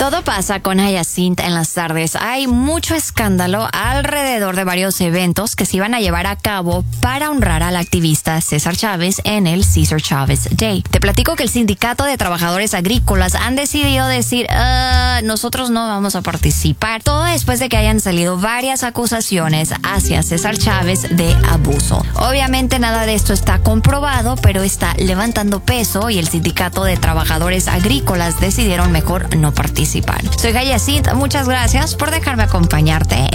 Todo pasa con Hyacint en las tardes. Hay mucho escándalo alrededor de varios eventos que se iban a llevar a cabo para honrar al activista César Chávez en el Cesar Chavez Day. Te platico que el Sindicato de Trabajadores Agrícolas han decidido decir, nosotros no vamos a participar. Todo después de que hayan salido varias acusaciones hacia César Chávez de abuso. Obviamente nada de esto está comprobado, pero está levantando peso y el Sindicato de Trabajadores Agrícolas decidieron mejor no participar. Soy Hyacint, muchas gracias por dejarme acompañarte.